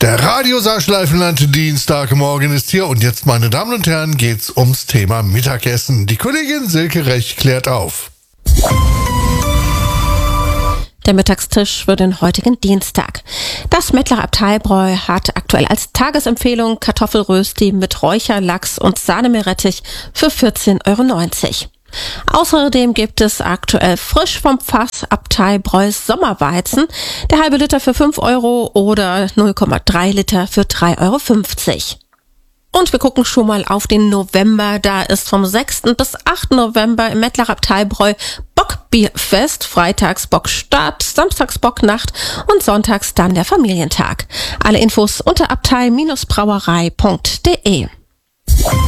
Der Radio-Saarschleifenland Dienstagmorgen ist hier und jetzt, meine Damen und Herren, geht's ums Thema Mittagessen. Die Kollegin Silke Rech klärt auf. Der Mittagstisch für den heutigen Dienstag. Das Mettler Abteibräu hat aktuell als Tagesempfehlung Kartoffelrösti mit Räucherlachs und Sahnemeerrettich für 14,90 €. Außerdem gibt es aktuell frisch vom Fass Abteibräu Sommerweizen, der halbe Liter für 5 € oder 0,3 Liter für 3,50 €. Und wir gucken schon mal auf den November. Da ist vom 6. bis 8. November im Mettler Abteibräu Bockbierfest. Freitags Bockstart, samstags Bocknacht und sonntags dann der Familientag. Alle Infos unter abtei-brauerei.de.